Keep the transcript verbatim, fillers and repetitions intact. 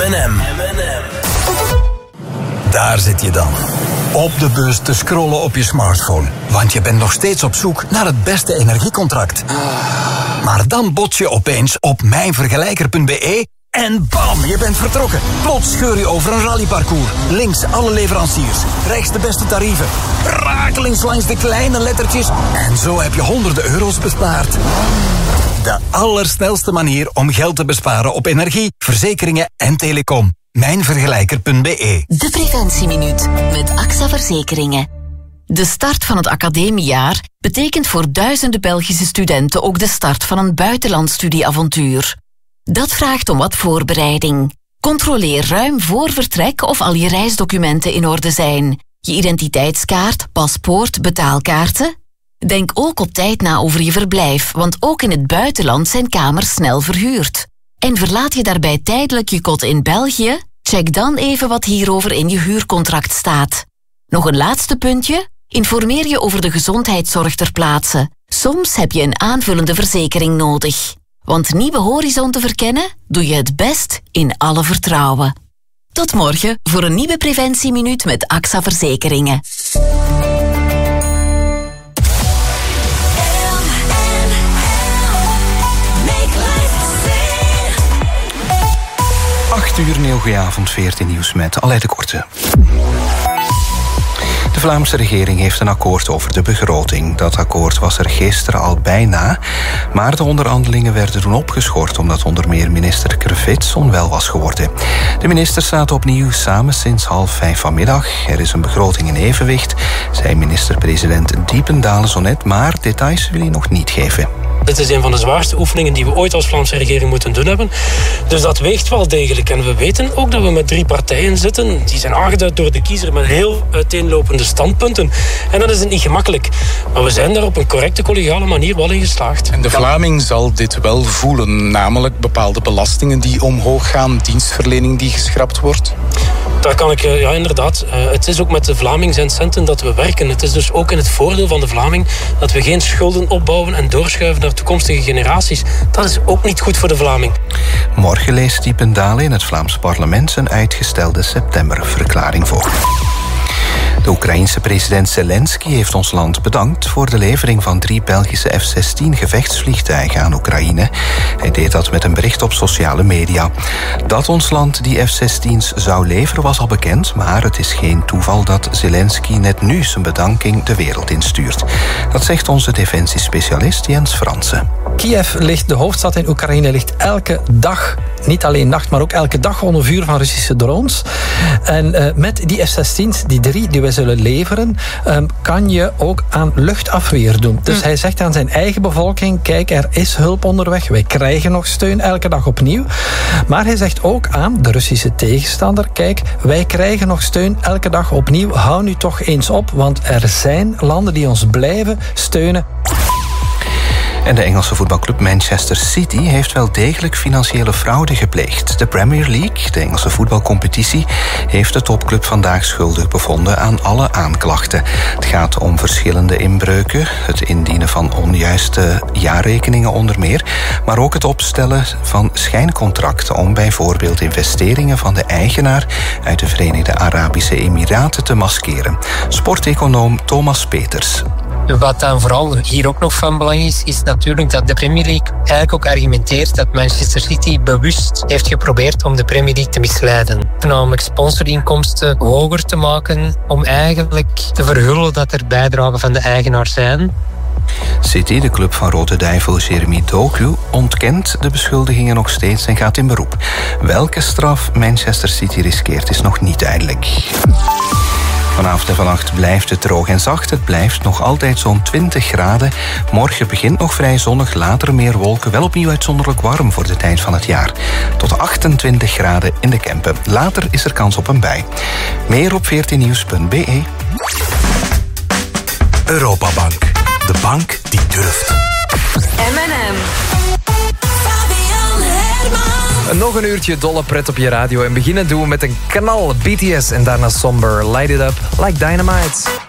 en M. Daar zit je dan. Op de bus te scrollen op je smartphone. Want je bent nog steeds op zoek naar het beste energiecontract. Maar dan bots je opeens op mijnvergelijker punt b e en bam, je bent vertrokken. Plots scheur je over een rallyparcours. Links alle leveranciers. Rechts de beste tarieven. Rakelings langs de kleine lettertjes. En zo heb je honderden euro's bespaard. De allersnelste manier om geld te besparen op energie, verzekeringen en telecom. mijnvergelijker punt b e. De Preventieminuut met A X A Verzekeringen. De start van het academiejaar betekent voor duizenden Belgische studenten ook de start van een buitenlandstudieavontuur. Dat vraagt om wat voorbereiding. Controleer ruim voor vertrek of al je reisdocumenten in orde zijn. Je identiteitskaart, paspoort, betaalkaarten. Denk ook op tijd na over je verblijf, want ook in het buitenland zijn kamers snel verhuurd. En verlaat je daarbij tijdelijk je kot in België? Check dan even wat hierover in je huurcontract staat. Nog een laatste puntje? Informeer je over de gezondheidszorg ter plaatse. Soms heb je een aanvullende verzekering nodig. Want nieuwe horizon te verkennen, doe je het best in alle vertrouwen. Tot morgen voor een nieuwe Preventieminuut met A X A Verzekeringen. acht uur, een heel goeie avond, veertien nieuws met Aleid de Korte. De Vlaamse regering heeft een akkoord over de begroting. Dat akkoord was er gisteren al bijna, maar de onderhandelingen werden toen opgeschort omdat onder meer minister Crevits onwel was geworden. De ministers zaten opnieuw samen sinds half vijf vanmiddag. Er is een begroting in evenwicht, zei minister-president Diependalen zo net, maar details wil hij nog niet geven. Dit is een van de zwaarste oefeningen die we ooit als Vlaamse regering moeten doen hebben. Dus dat weegt wel degelijk. En we weten ook dat we met drie partijen zitten. Die zijn aangeduid door de kiezer met heel uiteenlopende standpunten. En dat is niet gemakkelijk. Maar we zijn daar op een correcte, collegiale manier wel in geslaagd. En de Vlaming zal dit wel voelen. Namelijk bepaalde belastingen die omhoog gaan. Dienstverlening die geschrapt wordt. Daar kan ik, ja inderdaad. Het is ook met de Vlaming zijn centen dat we werken. Het is dus ook in het voordeel van de Vlaming dat we geen schulden opbouwen en doorschuiven naar toekomstige generaties. Dat is ook niet goed voor de Vlaming. Morgen leest Diependalen in het Vlaams parlement zijn uitgestelde septemberverklaring voor. De Oekraïense president Zelensky heeft ons land bedankt voor de levering van drie Belgische F zestien gevechtsvliegtuigen aan Oekraïne. Hij deed dat met een bericht op sociale media. Dat ons land die F zestien's zou leveren was al bekend, maar het is geen toeval dat Zelensky net nu zijn bedanking de wereld instuurt. Dat zegt onze defensiespecialist Jens Fransen. Kiev ligt, de hoofdstad in Oekraïne, ligt elke dag, niet alleen nacht, maar ook elke dag onder vuur van Russische drones. En uh, met die F zestien's, die drie die wij zullen leveren, um, kan je ook aan luchtafweer doen. Dus mm. hij zegt aan zijn eigen bevolking, kijk, er is hulp onderweg, wij krijgen nog steun elke dag opnieuw. Maar hij zegt ook aan de Russische tegenstander, kijk, wij krijgen nog steun elke dag opnieuw, hou nu toch eens op, want er zijn landen die ons blijven steunen. En de Engelse voetbalclub Manchester City heeft wel degelijk financiële fraude gepleegd. De Premier League, de Engelse voetbalcompetitie, heeft de topclub vandaag schuldig bevonden aan alle aanklachten. Het gaat om verschillende inbreuken, het indienen van onjuiste jaarrekeningen onder meer, maar ook het opstellen van schijncontracten om bijvoorbeeld investeringen van de eigenaar uit de Verenigde Arabische Emiraten te maskeren. Sporteconoom Thomas Peters. Wat dan vooral hier ook nog van belang is, is natuurlijk dat de Premier League eigenlijk ook argumenteert dat Manchester City bewust heeft geprobeerd om de Premier League te misleiden. Namelijk sponsorinkomsten hoger te maken om eigenlijk te verhullen dat er bijdragen van de eigenaar zijn. City, de club van Rode Duivel Jeremy Doku, ontkent de beschuldigingen nog steeds en gaat in beroep. Welke straf Manchester City riskeert is nog niet duidelijk. Vanavond en vannacht blijft het droog en zacht. Het blijft nog altijd zo'n twintig graden. Morgen begint nog vrij zonnig, later meer wolken. Wel opnieuw uitzonderlijk warm voor de tijd van het jaar. Tot achtentwintig graden in de Kempen. Later is er kans op een bui. Meer op veertien nieuws punt b e. Europabank. De bank die durft. M en M. Nog een uurtje dolle pret op je radio. En beginnen doen we met een knal B T S en daarna Somber. Light it up like dynamite.